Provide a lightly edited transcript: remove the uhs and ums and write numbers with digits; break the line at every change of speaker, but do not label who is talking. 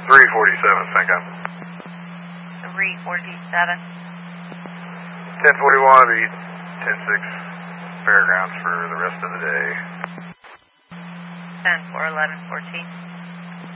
347, Cinco.
347.
1041 will be 106 Fairgrounds for the rest of the day.
10-4-11-14.